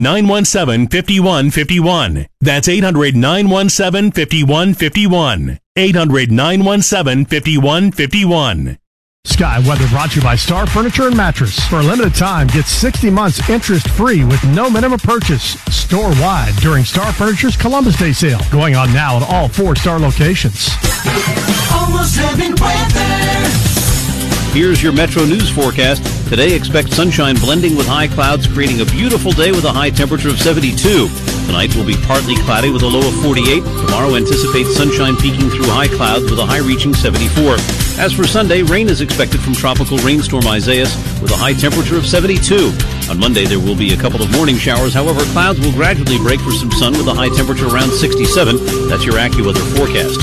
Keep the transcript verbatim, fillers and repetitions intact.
nine one seven, five one five one. That's eight hundred, nine one seven, five one five one. eight hundred, nine one seven, five one five one. Sky Weather brought to you by Star Furniture and Mattress. For a limited time, get sixty months interest-free with no minimum purchase. Store-wide during Star Furniture's Columbus Day sale. Going on now at all four Star locations. Almost heavy weather. Here's your Metro News forecast. Today, expect sunshine blending with high clouds, creating a beautiful day with a high temperature of seventy-two. Tonight will be partly cloudy with a low of forty-eight. Tomorrow, anticipate sunshine peeking through high clouds with a high reaching seventy-four. As for Sunday, rain is expected from tropical rainstorm Isaias with a high temperature of seventy-two. On Monday, there will be a couple of morning showers. However, clouds will gradually break for some sun with a high temperature around sixty-seven. That's your AccuWeather forecast.